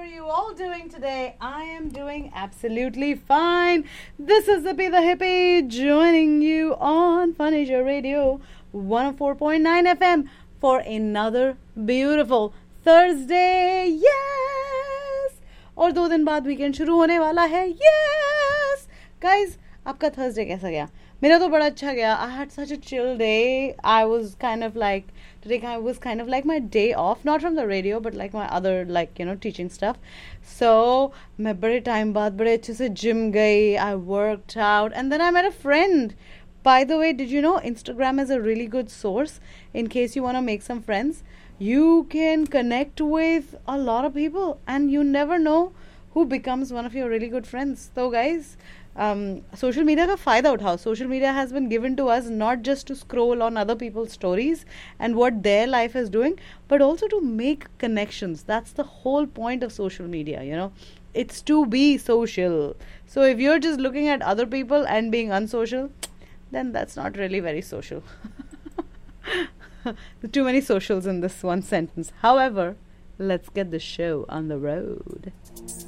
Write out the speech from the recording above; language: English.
you all doing today? I am doing absolutely fine. This is Zippy the Hippie joining you on Furniture Radio 104.9 FM for another beautiful Thursday. Yes! और 2 दिन बाद weekend शुरू होने वाला है. Yes! Guys, आपका Thursday कैसा गया? मेरा तो बड़ा अच्छा गया. I had such a chill day. Today was kind of like my day off, not from the radio, but like my other, teaching stuff. So, मैं बड़े time बाद बड़े अच्छे से gym गई. I worked out, and then I met a friend. By the way, did you know Instagram is a really good source in case you want to make some friends? You can connect with a lot of people, and you never know who becomes one of your really good friends. So, guys, social media का फायदा उठाओ. Social media has been given to us not just to scroll on other people's stories and what their life is doing, but also to make connections. That's the whole point of social media, you know. It's to be social. So if you're just looking at other people and being unsocial, then that's not really very social. There are too many socials in this one sentence. However, let's get the show on the road.